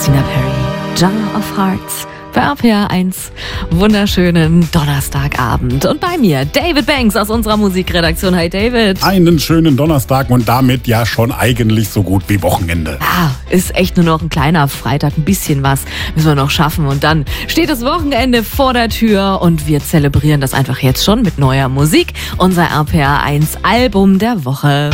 Christina Perri, Jar of Hearts. Für RPR 1 wunderschönen Donnerstagabend. Und bei mir David Banks aus unserer Musikredaktion. Hi David. Einen schönen Donnerstag und damit ja schon eigentlich so gut wie Wochenende. Ja, ist echt nur noch ein kleiner Freitag, ein bisschen was müssen wir noch schaffen. Und dann steht das Wochenende vor der Tür und wir zelebrieren das einfach jetzt schon mit neuer Musik. Unser RPR 1 Album der Woche.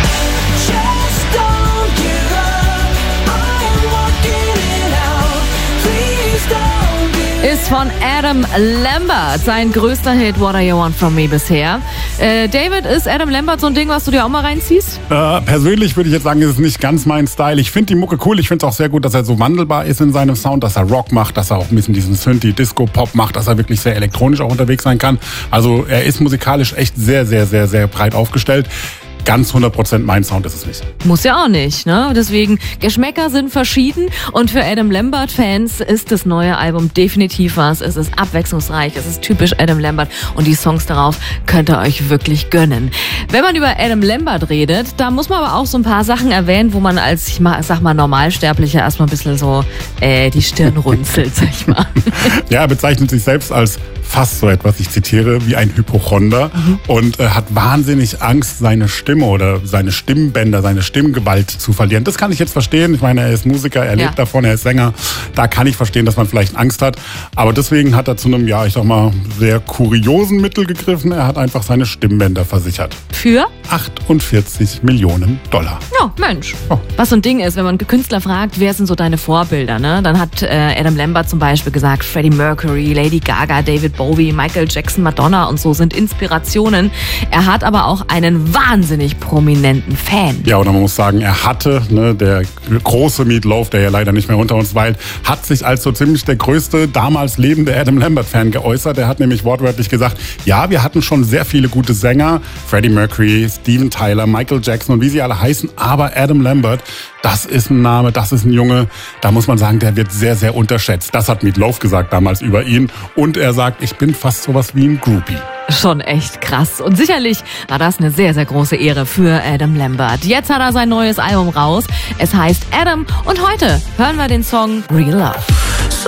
Ist von Adam Lambert, sein größter Hit What Do You Want From Me bisher. David, ist Adam Lambert so ein Ding, was du dir auch mal reinziehst? Persönlich würde ich jetzt sagen, ist es nicht ganz mein Style. Ich finde die Mucke cool. Ich finde es auch sehr gut, dass er so wandelbar ist in seinem Sound, dass er Rock macht, dass er auch ein bisschen diesen Synthie-Disco-Pop macht, dass er wirklich sehr elektronisch auch unterwegs sein kann. Also er ist musikalisch echt sehr, sehr, sehr, sehr breit aufgestellt. Ganz 100% mein Sound ist es nicht. Muss ja auch nicht, ne? Deswegen, Geschmäcker sind verschieden und für Adam Lambert-Fans ist das neue Album definitiv was. Es ist abwechslungsreich, es ist typisch Adam Lambert und die Songs darauf könnt ihr euch wirklich gönnen. Wenn man über Adam Lambert redet, da muss man aber auch so ein paar Sachen erwähnen, wo man als, ich sag mal, Normalsterblicher erstmal ein bisschen so die Stirn runzelt, sag ich mal. Ja, er bezeichnet sich selbst als fast so etwas, ich zitiere, wie ein Hypochonder und hat wahnsinnig Angst, seine Stimme oder seine Stimmbänder, seine Stimmgewalt zu verlieren. Das kann ich jetzt verstehen. Ich meine, er ist Musiker, er lebt davon, er ist Sänger. Da kann ich verstehen, dass man vielleicht Angst hat. Aber deswegen hat er zu einem, ja, ich sag mal, sehr kuriosen Mittel gegriffen. Er hat einfach seine Stimmbänder versichert. Für? 48 Millionen Dollar. Ja, Mensch. Oh. Was so ein Ding ist, wenn man Künstler fragt, wer sind so deine Vorbilder, ne? Dann hat Adam Lambert zum Beispiel gesagt, Freddie Mercury, Lady Gaga, David Bowie, Michael Jackson, Madonna und so sind Inspirationen. Er hat aber auch einen wahnsinnig prominenten Fan. Ja, oder man muss sagen, er hatte, ne, der große Meat Loaf, der ja leider nicht mehr unter uns weilt, hat sich als so ziemlich der größte damals lebende Adam Lambert-Fan geäußert. Er hat nämlich wortwörtlich gesagt, ja, wir hatten schon sehr viele gute Sänger, Freddie Mercury, Steven Tyler, Michael Jackson und wie sie alle heißen, aber Adam Lambert, das ist ein Name, das ist ein Junge, da muss man sagen, der wird sehr, sehr unterschätzt. Das hat Meat Loaf gesagt damals über ihn und er sagt, ich bin fast sowas wie ein Groupie. Schon echt krass. Und sicherlich war das eine sehr, sehr große Ehre für Adam Lambert. Jetzt hat er sein neues Album raus. Es heißt Adam und heute hören wir den Song Real Love.